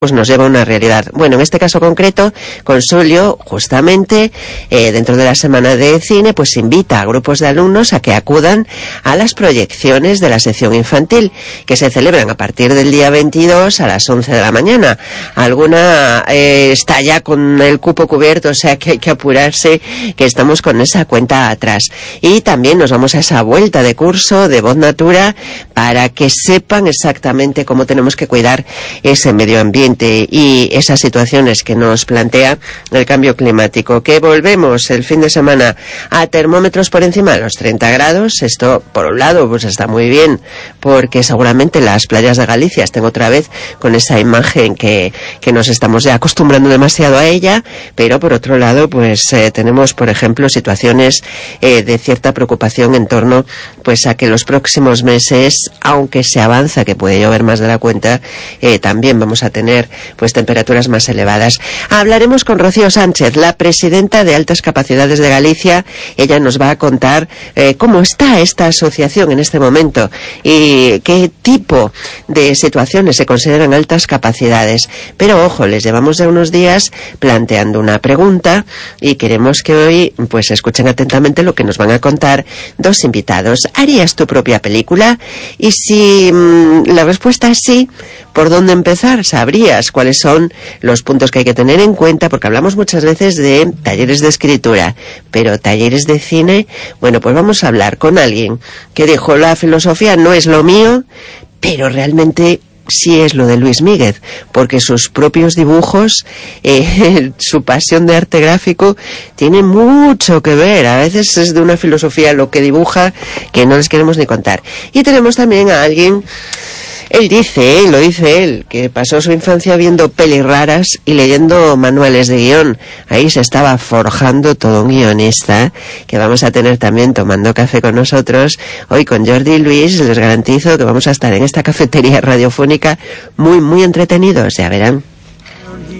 pues nos lleva a una realidad. Bueno, en este caso concreto, Consulio, justamente, dentro de la semana de cine, pues invita a grupos de alumnos a que acudan a las proyecciones de la sección infantil, que se celebran a partir del día 22 a las 11 de la mañana. Alguna está ya con el cupo cubierto, o sea que hay que apurarse, que estamos con esa cuenta atrás. Y también nos vamos a esa vuelta de curso de Voz Natura para que sepan exactamente cómo tenemos que cuidar ese medio ambiente y esas situaciones que nos plantea el cambio climático. Que volvemos el fin de semana a termómetros por encima de los 30 grados. Esto, por un lado, pues está muy bien, porque seguramente las playas de Galicia estén otra vez con esa imagen que nos estamos ya acostumbrando demasiado a ella, pero por otro lado, pues tenemos, por ejemplo, situaciones de cierta preocupación en torno pues a que los próximos meses, aunque se avanza que puede llover más de la cuenta, también vamos a tener pues temperaturas más elevadas. Hablaremos con Rocío Sánchez, la presidenta de Altas Capacidades de Galicia. Ella nos va a contar cómo está esta asociación en este momento y qué tipo de situaciones se consideran altas capacidades. Pero ojo, les llevamos ya unos días planteando una pregunta y queremos que hoy pues escuchen atentamente lo que nos van a contar dos invitados. ¿Harías tu propia película? Y si la respuesta es sí, ¿por dónde empezar? ¿Sabrías cuáles son los puntos que hay que tener en cuenta? Porque hablamos muchas veces de talleres de escritura, pero talleres de cine, bueno, pues vamos a hablar con alguien que dijo: la filosofía no es lo mío, pero realmente sí es lo de Luis Míguez, porque sus propios dibujos, su pasión de arte gráfico tiene mucho que ver. A veces es de una filosofía lo que dibuja que no les queremos ni contar. Y tenemos también a alguien, lo dice él, que pasó su infancia viendo pelis raras y leyendo manuales de guión. Ahí se estaba forjando todo un guionista, que vamos a tener también tomando café con nosotros hoy con Jordi y Luis. Les garantizo que vamos a estar en esta cafetería radiofónica muy, muy entretenidos, ya verán.